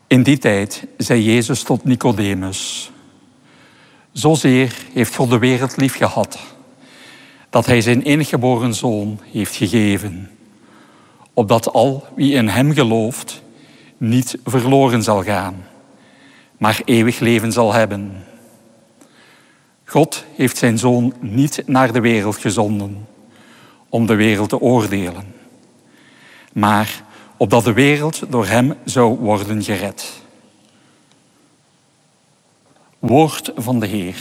In die tijd zei Jezus tot Nicodemus: zozeer heeft God de wereld lief gehad, dat hij zijn enige geboren zoon heeft gegeven, opdat al wie in hem gelooft niet verloren zal gaan, maar eeuwig leven zal hebben. God heeft zijn zoon niet naar de wereld gezonden om de wereld te oordelen, maar opdat de wereld door hem zou worden gered. Woord van de Heer.